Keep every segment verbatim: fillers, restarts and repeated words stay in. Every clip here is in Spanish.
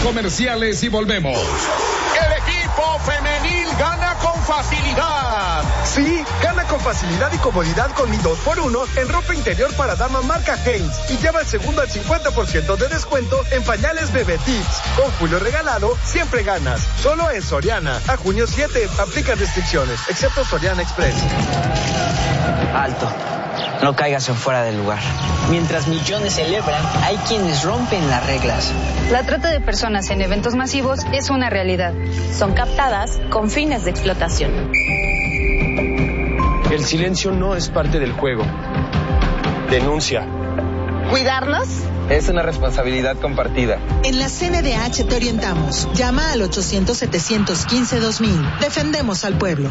comerciales y volvemos. El equipo femenil gana con facilidad. Sí, gana con facilidad y comodidad con mi dos por uno en ropa interior para dama marca Hanes y lleva el segundo al cincuenta por ciento de descuento en pañales Bebé Tips. Con Julio regalado, siempre ganas. Solo en Soriana. A junio siete, aplica restricciones, excepto Soriana Express. Alto. No caigas en fuera del lugar. Mientras millones celebran, hay quienes rompen las reglas. La trata de personas en eventos masivos es una realidad. Son captadas con fines de explotación. El silencio no es parte del juego. Denuncia. ¿Cuidarnos? Es una responsabilidad compartida. En la C N D H te orientamos. Llama al ochocientos, setecientos quince, dos mil. Defendemos al pueblo.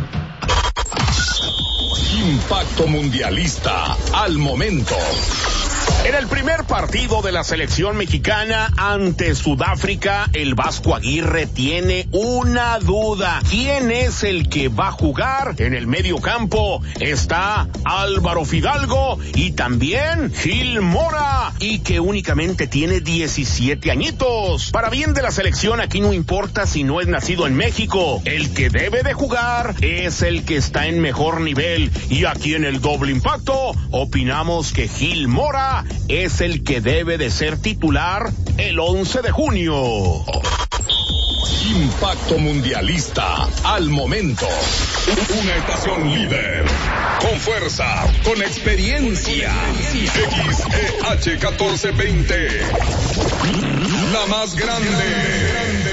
Impacto Mundialista al momento. En el primer partido de la selección mexicana ante Sudáfrica, el Vasco Aguirre tiene una duda. ¿Quién es el que va a jugar? En el medio campo está Álvaro Fidalgo y también Gil Mora, y que únicamente tiene diecisiete añitos. Para bien de la selección, aquí no importa si no es nacido en México. El que debe de jugar es el que está en mejor nivel. Y aquí en el Doble Impacto opinamos que Gil Mora es el que debe de ser titular el once de junio. Impacto Mundialista al momento. Una estación líder. Con fuerza, con experiencia. X E H catorce veinte. La más grande.